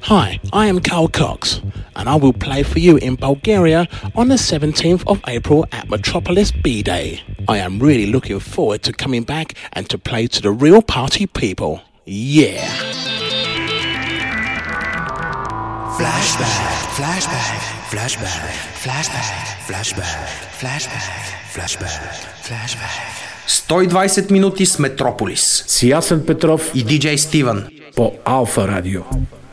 Hi, I am Carl Cox, and I will play for you in Bulgaria on the 17th of April at Metropolis B-Day. I am really looking forward to coming back and to play to the real party people. Yeah! Flashback, flashback, flashback, flashback, flashback, flashback, flashback, flashback. 120 минути с Метрополис. С Ясен Петров и диджей Стивън по Алфа Радио.